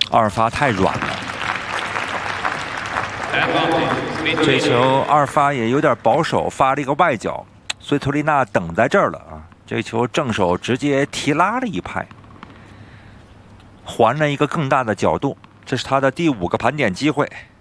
二发太软了。这球二发也有点保守，发了一个外角，svitolina托利娜等在这儿了啊。这球正手直接提拉了一拍，还了一个更大的角度。这是他的第5个盘点机会。